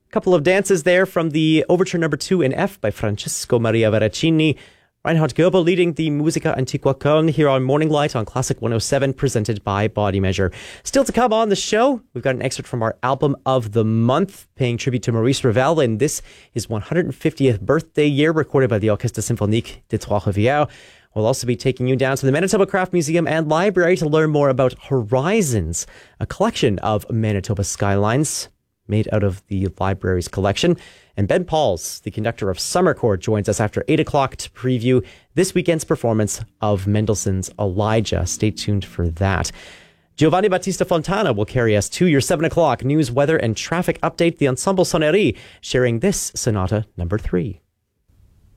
Couple of dances there from the Overture Number 2 in F by Francesco Maria Veracini. Reinhard Goebel leading the Musica Antiqua Köln here on Morning Light on Classic 107, presented by Body Measure. Still to come on the show, we've got an excerpt from our Album of the Month, paying tribute to Maurice Ravel, and this is 150th birthday year, recorded by the Orchestre Symphonique de Trois-Rivières. We'll also be taking you down to the Manitoba Craft Museum and Library to learn more about Horizons, a collection of Manitoba skylines made out of the library's collection. And Ben Pauls, the conductor of Summer Court, joins us after 8 o'clock to preview this weekend's performance of Mendelssohn's Elijah. Stay tuned for that. Giovanni Battista Fontana will carry us to your 7 o'clock news, weather, and traffic update. The Ensemble Sonnerie sharing this Sonata number 3.